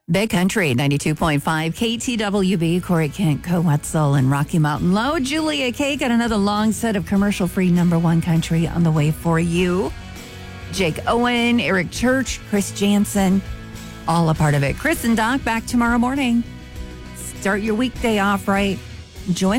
Big Country, 92.5, KTWB, Corey Kent, Co-Wetzel, and Rocky Mountain Low. Julia K got another long set of commercial-free number one country on the way for you. Jake Owen, Eric Church, Chris Jansen, all a part of it. Chris and Doc back tomorrow morning. Start your weekday off right. Join